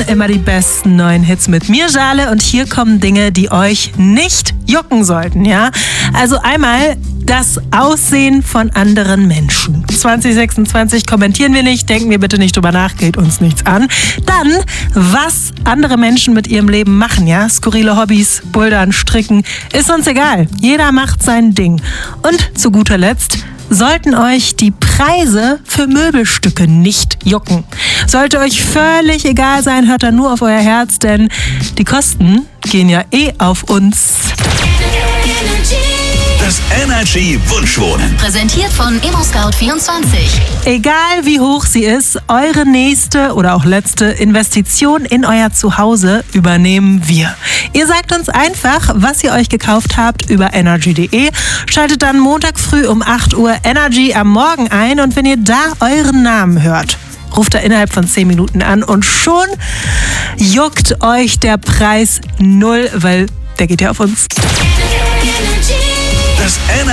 immer die besten neuen Hits mit mir, Jale, und hier kommen Dinge, die euch nicht jucken sollten, ja? Also einmal das Aussehen von anderen Menschen. 2026 kommentieren wir nicht, denken wir bitte nicht drüber nach, geht uns nichts an. Dann, was andere Menschen mit ihrem Leben machen, ja? Skurrile Hobbys, Bouldern, Stricken, ist uns egal. Jeder macht sein Ding. Und zu guter Letzt, sollten euch die Preise für Möbelstücke nicht jucken. Sollte euch völlig egal sein, hört dann nur auf euer Herz, denn die Kosten gehen ja auf uns. Das Energy Wunschwohnen. Präsentiert von ImmoScout24. Egal wie hoch sie ist, eure nächste oder auch letzte Investition in euer Zuhause übernehmen wir. Ihr sagt uns einfach, was ihr euch gekauft habt über energy.de. Schaltet dann Montag früh um 8 Uhr Energy am Morgen ein und wenn ihr da euren Namen hört, ruft er innerhalb von 10 Minuten an und schon juckt euch der Preis 0, weil der geht ja auf uns. Das